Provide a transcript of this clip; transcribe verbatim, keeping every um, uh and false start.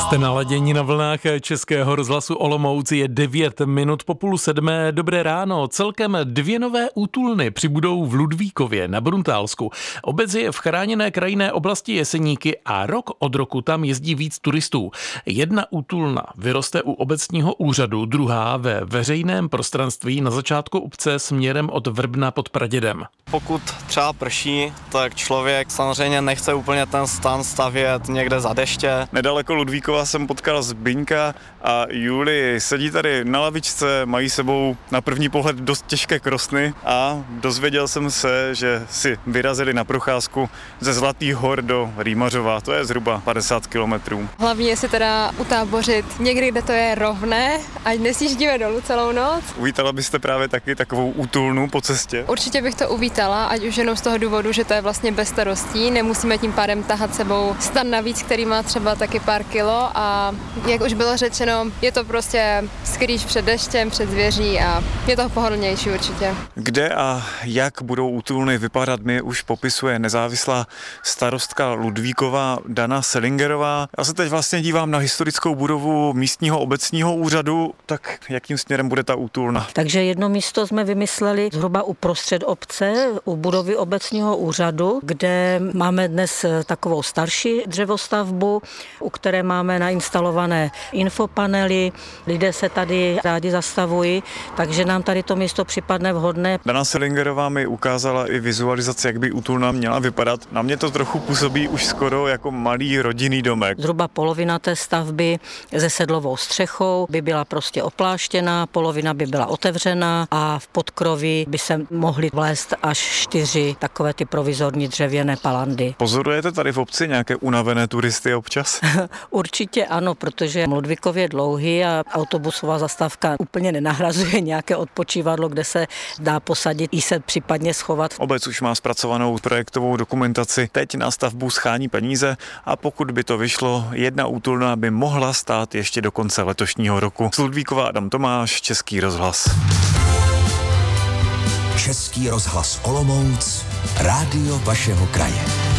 Jste naladěni na vlnách Českého rozhlasu Olomouc, je devět minut po půl sedmé. Dobré ráno. Celkem dvě nové útulny přibudou v Ludvíkově na Bruntálsku. Obec je v chráněné krajinné oblasti Jeseníky a rok od roku tam jezdí víc turistů. Jedna útulna vyroste u obecního úřadu, druhá ve veřejném prostranství na začátku obce směrem od Vrbna pod Pradědem. Pokud třeba prší, tak člověk samozřejmě nechce úplně ten stan stavět někde za deště. Nedaleko Ludvíkova jsem potkal Zbyňka a Julii. Sedí tady na lavičce, mají sebou na první pohled dost těžké krosny a dozvěděl jsem se, že si vyrazili na procházku ze Zlatých hor do Rýmařova. To je zhruba padesát kilometrů. Hlavně je si teda utábořit někdy, kde to je rovné, ať nesjíždíme dolů celou noc. Uvítala byste právě taky takovou útulnu po cestě? Určitě bych to uvítala, ať už jenom z toho důvodu, že to je vlastně bez starostí. Nemusíme tím pádem tahat sebou stan navíc, který má třeba taky pár kilo a jak už bylo řečeno, je to prostě skrýš před deštěm, před zvěří a je to pohodlnější určitě. Kde a jak budou útulny vypadat, mi už popisuje nezávislá starostka Ludvíkova Dana Selingerová. Já se teď vlastně dívám na historickou budovu místního obecního úřadu, tak jakým směrem bude ta útulna? Takže jedno místo jsme vymysleli zhruba uprostřed obce, u budovy obecního úřadu, kde máme dnes takovou starší dřevostavbu, u které máme nainstalované infopanely, lidé se tady rádi zastavují, takže nám tady to místo připadne vhodné. Dana Selingerová mi ukázala i vizualizaci, jak by útulna měla vypadat. Na mě to trochu působí už skoro jako malý rodinný domek. Zhruba polovina té stavby se sedlovou střechou by byla prostě opláštěná, polovina by byla otevřená a v podkroví by se mohly vlézt až čtyři takové ty provizorní dřevěné palandy. Pozorujete tady v obci nějaké unavené turisty občas? Určitě ano, protože Ludvíkov je dlouhý a autobusová zastávka úplně nenahrazuje nějaké odpočívadlo, kde se dá posadit i se případně schovat. Obec už má zpracovanou projektovou dokumentaci, teď na stavbu schání peníze a pokud by to vyšlo, jedna útulna by mohla stát ještě do konce letošního roku. Z Ludvíkova Adam Tomáš, Český rozhlas. Český rozhlas Olomouc, rádio vašeho kraje.